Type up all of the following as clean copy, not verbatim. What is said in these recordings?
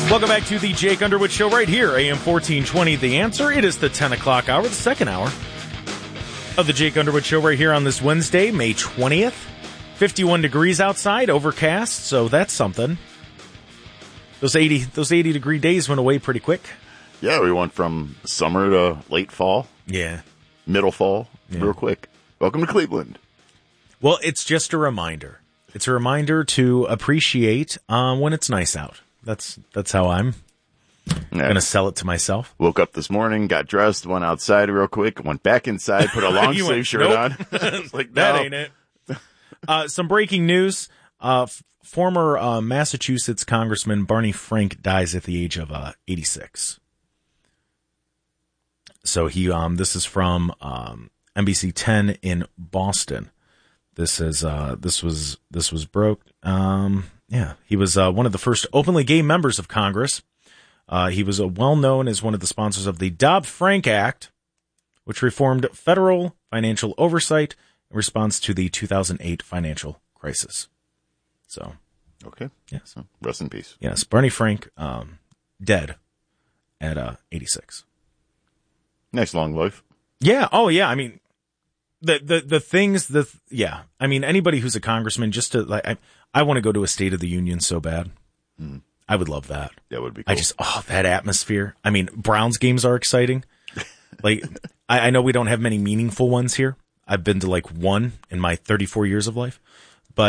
Welcome back to the Jake Underwood Show right here, AM 1420. The Answer. It is the 10 o'clock hour, the second hour of the Jake Underwood Show right here on this Wednesday, May 20th. 51 degrees outside, overcast, so that's something. Those 80-degree days went away pretty quick. Yeah, we went from summer to late fall. Yeah. Middle fall, real quick. Welcome to Cleveland. Well, it's just a reminder. It's a reminder to appreciate when it's nice out. That's how I'm going to sell it to myself. Woke up this morning, got dressed, went outside real quick, went back inside, put a long sleeve shirt on. Like, that ain't it. Some breaking news. Former Massachusetts Congressman Barney Frank dies at the age of 86. So this is from NBC 10 in Boston. This was broke. He was one of the first openly gay members of Congress. He was well known as one of the sponsors of the Dodd-Frank Act, which reformed federal financial oversight in response to the 2008 financial crisis. So, okay, yes, rest in peace. Yes, Barney Frank, dead at 86. Nice long life. Yeah. Oh, yeah. I mean, the things that, yeah. I mean, anybody who's a congressman, just to like, I want to go to a State of the Union so bad. Mm. I would love that. That would be cool. That atmosphere. I mean, Browns games are exciting. Like, I know we don't have many meaningful ones here. I've been to like one in my 34 years of life, but,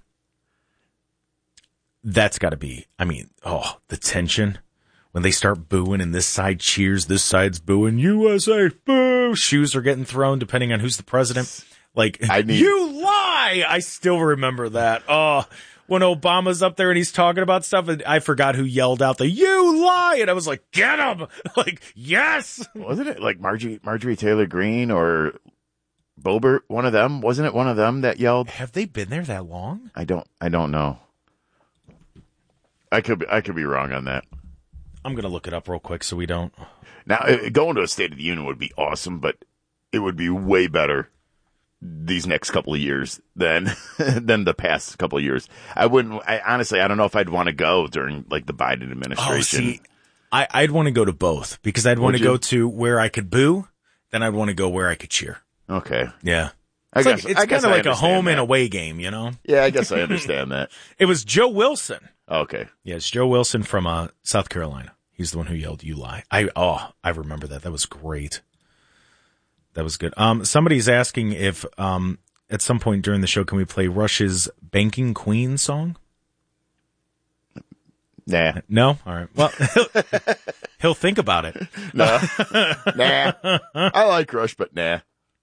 that's gotta be, I mean, the tension when they start booing and this side cheers, this side's booing, USA, boo! Shoes are getting thrown depending on who's the president. Like, you lie! I still remember that. When Obama's up there and he's talking about stuff, and I forgot who yelled out the "you lie," and I was like, "Get him!" Like, yes. Wasn't it like Marjorie Taylor Greene or Boebert? One of them, wasn't it? One of them that yelled. Have they been there that long? I don't know. I could be wrong on that. I'm gonna look it up real quick so we don't. Now, going to a State of the Union would be awesome, but it would be way better these next couple of years than the past couple of years. Honestly, I don't know if I'd want to go during like the Biden administration. Oh, see, I'd want to go to both because I'd want to go to where I could boo, then I'd want to go where I could cheer. Okay. Yeah. It's kind of like a home and away game, you know? Yeah, I guess I understand that. It was Joe Wilson. Okay. Yeah, it's Joe Wilson from South Carolina. He's the one who yelled, "You lie." I remember that. That was great. That was good. Somebody's asking if at some point during the show can we play Rush's Banking Queen song? Nah. No? All right. Well, he'll think about it. No. Nah. I like Rush, but nah.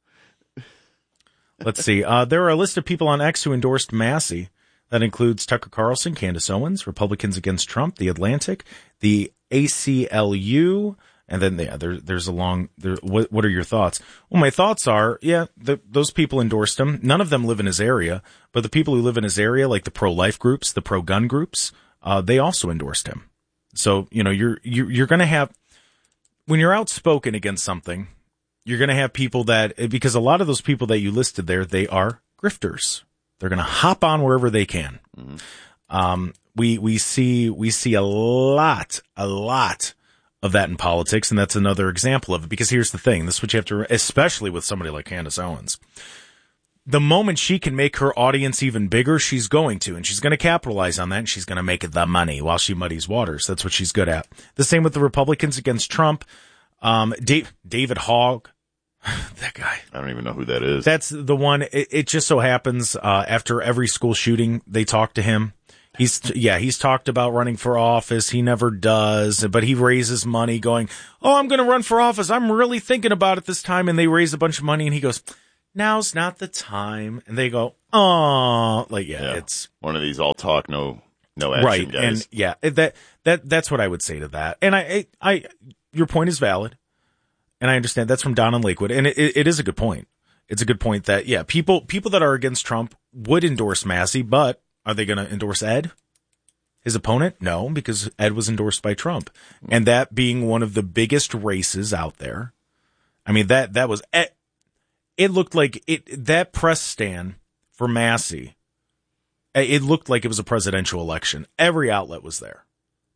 Let's see. There are a list of people on X who endorsed Massey. That includes Tucker Carlson, Candace Owens, Republicans Against Trump, The Atlantic, the ACLU, and then there's a long. What are your thoughts? Well, my thoughts are, those people endorsed him. None of them live in his area, but the people who live in his area, like the pro-life groups, the pro-gun groups, they also endorsed him. So you're going to have, when you're outspoken against something, you're going to have people because a lot of those people that you listed there, they are grifters. They're going to hop on wherever they can. Mm-hmm. We see a lot of that in politics, and that's another example of it. Because here's the thing: this is what you have to, especially with somebody like Candace Owens. The moment she can make her audience even bigger, she's going to, and she's going to capitalize on that, and she's going to make it the money while she muddies waters. That's what she's good at. The same with the Republicans Against Trump. David Hogg. That guy. I don't even know who that is. That's the one. It just so happens, after every school shooting, they talk to him. He's talked about running for office. He never does, but he raises money going, "Oh, I'm going to run for office. I'm really thinking about it this time." And they raise a bunch of money and he goes, "Now's not the time." And they go, "Oh," like, it's one of these all talk, no action right. guys. And that's what I would say to that. And I your point is valid. And I understand that's from Don in Lakewood. And it is a good point. It's a good point that, people that are against Trump would endorse Massey, but are they going to endorse Ed, his opponent? No, because Ed was endorsed by Trump. And that being one of the biggest races out there. I mean, that was, it looked like that press stand for Massey, it looked like it was a presidential election. Every outlet was there.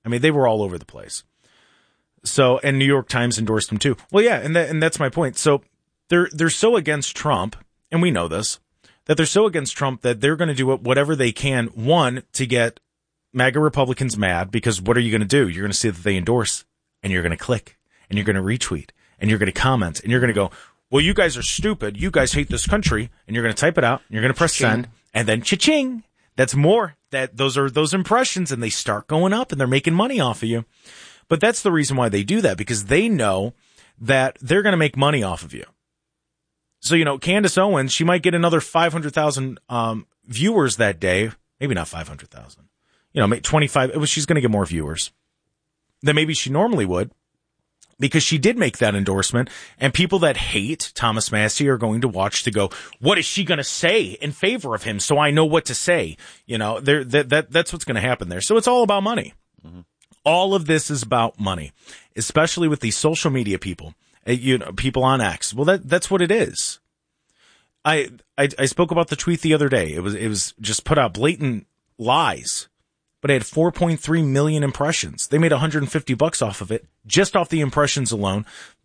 I mean, they were all over the place. So, and New York Times endorsed him too. Well, yeah, and that's my point. So they're so against Trump, and we know this, that they're so against Trump that they're going to do whatever they can, one, to get MAGA Republicans mad, because what are you going to do? You're going to see that they endorse, and you're going to click, and you're going to retweet, and you're going to comment, and you're going to go, well, you guys are stupid. You guys hate this country. And you're going to type it out. And you're going to press send. And then cha-ching. That's more. Those are those impressions. And they start going up and they're making money off of you. But that's the reason why they do that, because they know that they're going to make money off of you. So, Candace Owens, she might get another 500,000 viewers that day. Maybe not 500,000. 25. She's going to get more viewers than maybe she normally would, because she did make that endorsement, and people that hate Thomas Massie are going to watch to go, what is she going to say in favor of him? So I know what to say. That's what's going to happen there. So it's all about money. Mm-hmm. All of this is about money, especially with these social media people, people on X. Well, that's what it is. I spoke about the tweet the other day. It was just put out blatant lies. But it had 4.3 million impressions. They made $150 off of it, just off the impressions alone.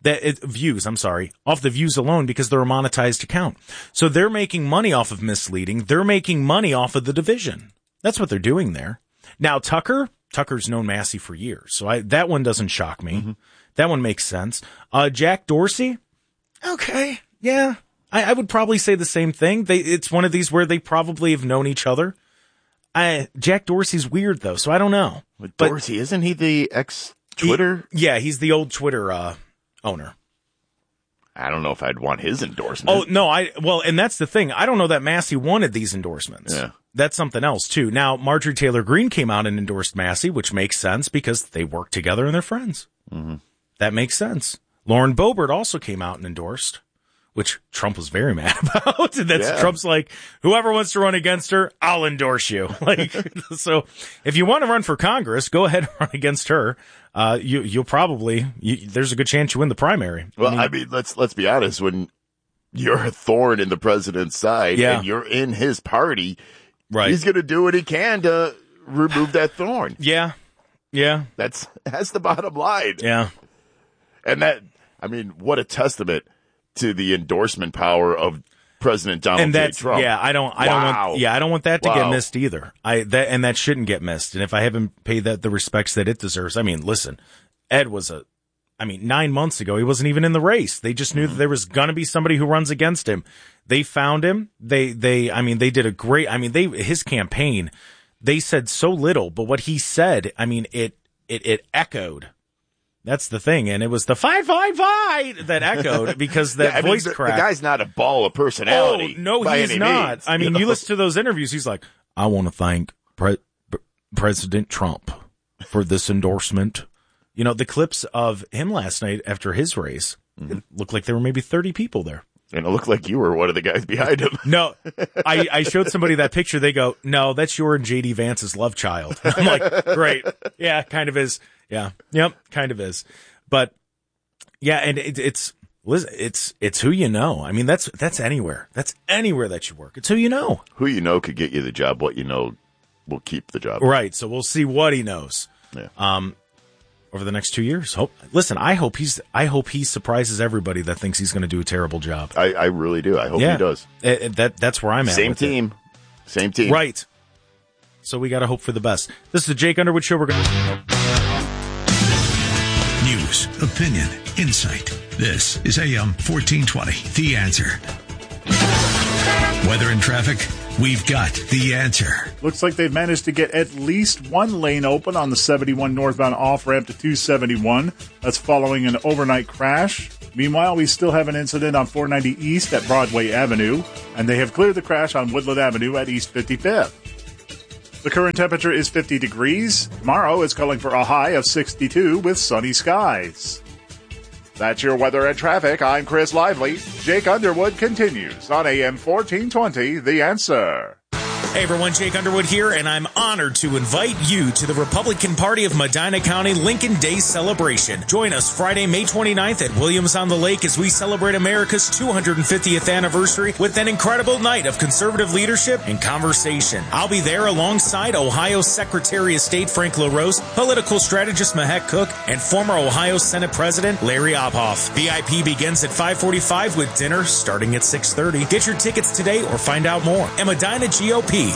Off the views alone, because they're a monetized account. So they're making money off of misleading. They're making money off of the division. That's what they're doing there. Now, Tucker's known Massie for years, so that one doesn't shock me. Mm-hmm. That one makes sense. Jack Dorsey, okay, yeah, I would probably say the same thing. It's one of these where they probably have known each other. Jack Dorsey's weird though, so I don't know. But Dorsey, isn't he the ex-Twitter? He's the old Twitter owner. I don't know if I'd want his endorsement. Oh, no, and that's the thing. I don't know that Massie wanted these endorsements. Yeah. That's something else too. Now, Marjorie Taylor Greene came out and endorsed Massie, which makes sense because they work together and they're friends. Mm-hmm. That makes sense. Lauren Boebert also came out and endorsed, which Trump was very mad about. Trump's like, whoever wants to run against her, I'll endorse you. So if you want to run for Congress, go ahead and run against her. You'll probably, there's a good chance you win the primary. Well, I mean, let's be honest. When you're a thorn in the president's side and you're in his party, right, he's going to do what he can to remove that thorn. Yeah. Yeah. That's the bottom line. Yeah. And what a testament to the endorsement power of President Donald J. Trump. Yeah, I don't want that to get missed either. That shouldn't get missed. And if I haven't paid that the respects that it deserves, listen, Ed was 9 months ago, he wasn't even in the race. They just knew that there was going to be somebody who runs against him. They found him. They did a great, his campaign, they said so little, but what he said, it echoed. That's the thing, and it was the fight that echoed because that voice crack. The guy's not a ball of personality. Oh, no, he's not. Means. You listen to those interviews, he's like, I want to thank President Trump for this endorsement. The clips of him last night after his race, it looked like there were maybe 30 people there. And it looked like you were one of the guys behind him. No, I showed somebody that picture. They go, no, that's your and J.D. Vance's love child. I'm like, great. Yeah, kind of is. Yeah. Yep. Kind of is. But yeah. And it's who you know. That's anywhere. That's anywhere that you work. It's who you know. Who you know could get you the job. What you know will keep the job. Right. So we'll see what he knows. Yeah. Over the next 2 years. I hope he surprises everybody that thinks he's going to do a terrible job. I really do. I hope he does. That's where I'm at. Same team. Right. So we got to hope for the best. This is the Jake Underwood Show. We're going News, opinion, insight. This is AM 1420, The Answer. Weather and traffic, we've got the answer. Looks like they've managed to get at least one lane open on the 71 northbound off-ramp to 271. That's following an overnight crash. Meanwhile, we still have an incident on 490 East at Broadway Avenue, and they have cleared the crash on Woodland Avenue at East 55th. The current temperature is 50 degrees. Tomorrow is calling for a high of 62 with sunny skies. That's your weather and traffic. I'm Chris Lively. Jake Underwood continues on AM 1420, The Answer. Hey everyone, Jake Underwood here, and I'm honored to invite you to the Republican Party of Medina County Lincoln Day celebration. Join us Friday, May 29th at Williams-on-the-Lake as we celebrate America's 250th anniversary with an incredible night of conservative leadership and conversation. I'll be there alongside Ohio Secretary of State Frank LaRose, political strategist Mahek Cook, and former Ohio Senate President Larry Obhoff. VIP begins at 5:45 with dinner starting at 6:30. Get your tickets today or find out more at MedinaGOP.org.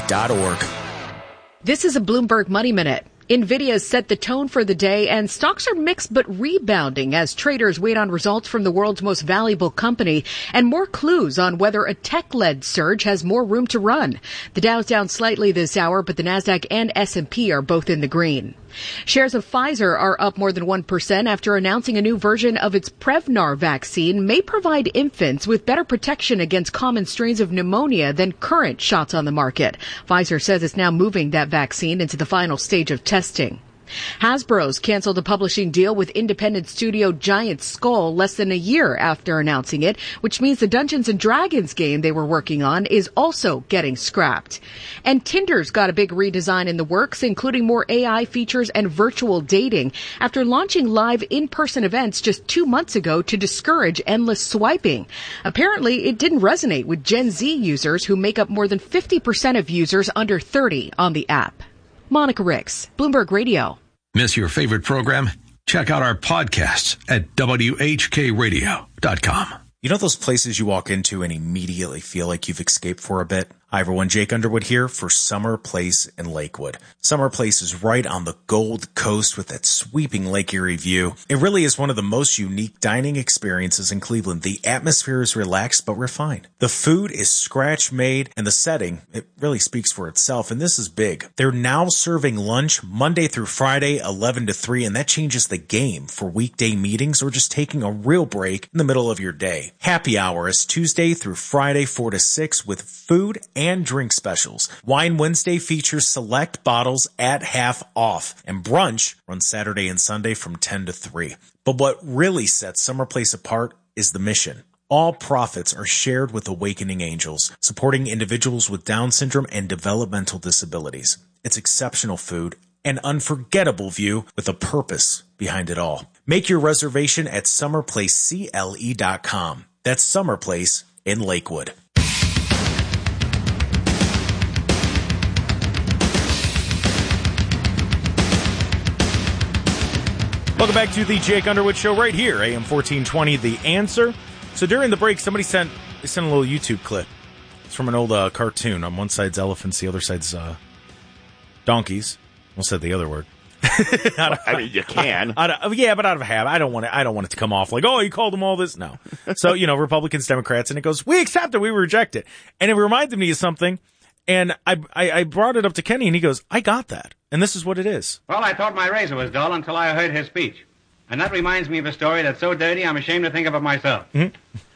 This is a Bloomberg Money Minute. NVIDIA set the tone for the day, and stocks are mixed but rebounding as traders wait on results from the world's most valuable company and more clues on whether a tech-led surge has more room to run. The Dow's down slightly this hour, but the Nasdaq and S&P are both in the green. Shares of Pfizer are up more than 1% after announcing a new version of its Prevnar vaccine may provide infants with better protection against common strains of pneumonia than current shots on the market. Pfizer says it's now moving that vaccine into the final stage of testing. Hasbro's canceled a publishing deal with independent studio Giant Skull less than a year after announcing it, which means the Dungeons & Dragons game they were working on is also getting scrapped. And Tinder's got a big redesign in the works, including more AI features and virtual dating, after launching live in-person events just 2 months ago to discourage endless swiping. Apparently, it didn't resonate with Gen Z users who make up more than 50% of users under 30 on the app. Monica Ricks, Bloomberg Radio. Miss your favorite program? Check out our podcasts at WHKRadio.com. You know those places you walk into and immediately feel like you've escaped for a bit? Hi everyone, Jake Underwood here for Summer Place in Lakewood. Summer Place is right on the Gold Coast with that sweeping Lake Erie view. It really is one of the most unique dining experiences in Cleveland. The atmosphere is relaxed but refined. The food is scratch made and the setting, it really speaks for itself, and this is big. They're now serving lunch Monday through Friday, 11 to 3, and that changes the game for weekday meetings or just taking a real break in the middle of your day. Happy hour is Tuesday through Friday, 4 to 6 with food and drink specials. Wine Wednesday features select bottles at half off, and brunch runs Saturday and Sunday from 10 to 3. But what really sets Summer Place apart is the mission. All profits are shared with Awakening Angels, supporting individuals with Down syndrome and developmental disabilities. It's exceptional food, an unforgettable view with a purpose behind it all. Make your reservation at summerplacecle.com. That's Summer Place in Lakewood. Welcome back to the Jake Underwood Show right here, AM 1420, The Answer. So during the break, somebody sent a little YouTube clip. It's from an old cartoon. On one side's elephants, the other side's donkeys. Almost said the other word. I mean, you can. But out of habit, I don't want it to come off like, oh, you called them all this. No. So, Republicans, Democrats, and it goes, we accept it, we reject it. And it reminded me of something, and I brought it up to Kenny, and he goes, I got that. And this is what it is. Well, I thought my razor was dull until I heard his speech. And that reminds me of a story that's so dirty I'm ashamed to think of it myself. Mm-hmm.